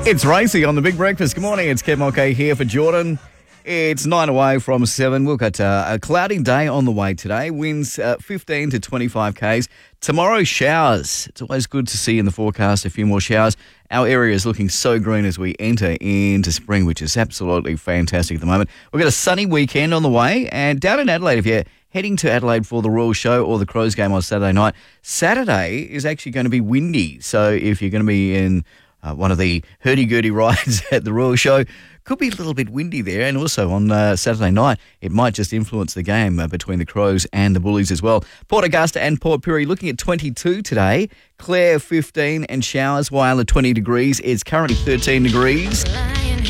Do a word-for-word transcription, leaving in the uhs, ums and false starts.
It's Racy on the Big Breakfast. Good morning, it's Kev Mulcahy here for Jordan. It's nine away from seven. We've got uh, a cloudy day on the way today. Winds uh, fifteen to twenty-five kays. Tomorrow, showers. It's always good to see in the forecast a few more showers. Our area is looking so green as we enter into spring, which is absolutely fantastic at the moment. We've got a sunny weekend on the way. And down in Adelaide, if you're heading to Adelaide for the Royal Show or the Crows game on Saturday night, Saturday is actually going to be windy. So if you're going to be in uh, one of the hurdy-gurdy rides at the Royal Show, could be a little bit windy there, and also on uh, Saturday night, it might just influence the game uh, between the Crows and the Bullies as well. Port Augusta and Port Pirie looking at twenty-two today, Clare fifteen and showers, while at twenty degrees. It's currently thirteen degrees.